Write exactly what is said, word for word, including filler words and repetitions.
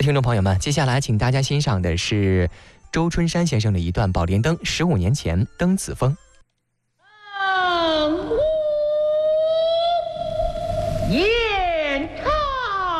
听众朋友们，接下来请大家欣赏的是周春山先生的一段《宝莲灯》十五年前登此峰。